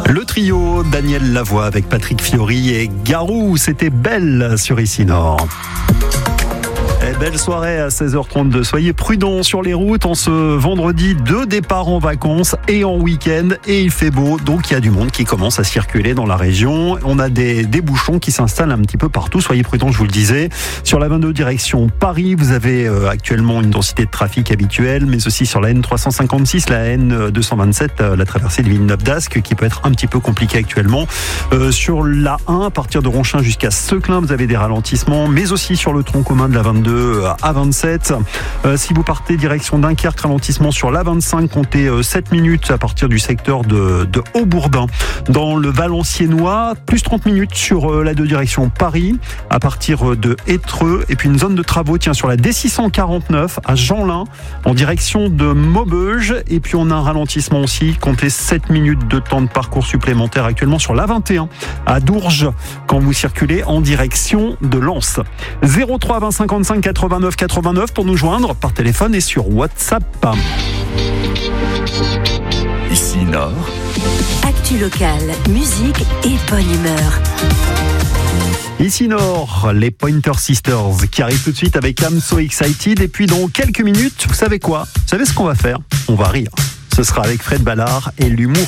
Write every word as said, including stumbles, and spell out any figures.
Le trio Daniel Lavoie avec Patrick Fiori et Garou, c'était Belle sur Ici Nord. Et belle soirée à seize heures trente-deux. Soyez prudents sur les routes en ce vendredi de départ en vacances et en week-end. Et il fait beau, donc il y a du monde qui commence à circuler dans la région. On a des, des bouchons qui s'installent un petit peu partout. Soyez prudents, je vous le disais. Sur la vingt-deux direction Paris, vous avez euh, actuellement une densité de trafic habituelle, mais aussi sur la N trois cent cinquante-six, la N deux cent vingt-sept, euh, la traversée de Villeneuve-d'Ascq, qui peut être un petit peu compliquée actuellement. Euh, sur la un, à partir de Ronchin jusqu'à Seclin, vous avez des ralentissements, mais aussi sur le tronc commun de la vingt-deux à vingt-sept. Euh, si vous partez direction Dunkerque, ralentissement sur l'A vingt-cinq, comptez euh, sept minutes à partir du secteur de, de Haut-Bourdin. Dans le Valenciennois, plus trente minutes sur euh, la deux direction Paris, à partir de Étreux. Et puis une zone de travaux, tiens, sur la D six cent quarante-neuf à Jeanlin, en direction de Maubeuge. Et puis on a un ralentissement aussi, comptez sept minutes de temps de parcours supplémentaire actuellement sur l'A vingt et un à Dourges, quand vous circulez en direction de Lens. zéro trois vingt cinquante-cinq quatre-vingt-neuf quatre-vingt-neuf pour nous joindre par téléphone et sur WhatsApp. Ici Nord. Actu locale, musique et bonne humeur. Ici Nord, les Pointer Sisters qui arrivent tout de suite avec I'm So Excited. Et puis dans quelques minutes, vous savez quoi ? Vous savez ce qu'on va faire ? On va rire. Ce sera avec Fred Ballard et l'humour